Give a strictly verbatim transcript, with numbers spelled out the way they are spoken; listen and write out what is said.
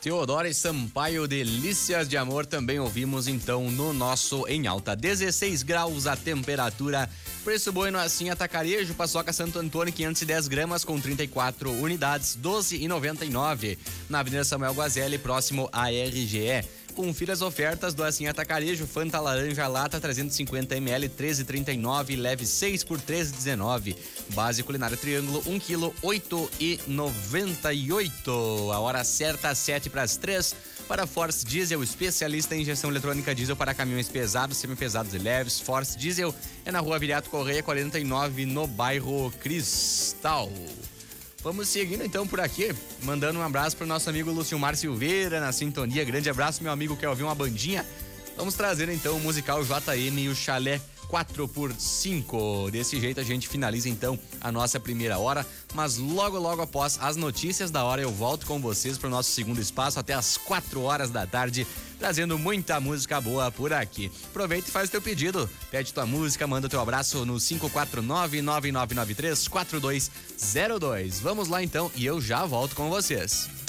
Teodoro e Sampaio, Delícias de Amor, também ouvimos então no nosso Em Alta. dezesseis graus a temperatura. Preço bueno assim, atacarejo, paçoca Santo Antônio, quinhentas e dez gramas com trinta e quatro unidades, doze reais e noventa e nove. Na Avenida Samuel Guazelli, próximo à R G E. Confira as ofertas do Assim Atacarejo. Fanta laranja lata trezentos e cinquenta mililitros, treze reais e trinta e nove. Leve seis por treze reais e dezenove. Base culinária Triângulo, um quilo, oito reais e noventa e oito. A hora certa, sete para as três. Para Force Diesel, especialista em injeção eletrônica diesel para caminhões pesados, semipesados e leves. Force Diesel é na Rua Viriato Correia, quarenta e nove, no bairro Cristal. Vamos seguindo então por aqui, mandando um abraço pro nosso amigo Lucilmar Silveira na sintonia. Grande abraço, meu amigo, quer ouvir uma bandinha? Vamos trazer então o musical J M e o Chalé quatro por cinco. Desse jeito a gente finaliza então a nossa primeira hora, mas logo logo após as notícias da hora eu volto com vocês pro nosso segundo espaço até as quatro horas da tarde, trazendo muita música boa por aqui. Aproveita e faz o teu pedido, pede tua música, manda o teu abraço no cinco quatro nove, nove nove nove três, quatro dois zero dois. Vamos lá então e eu já volto com vocês.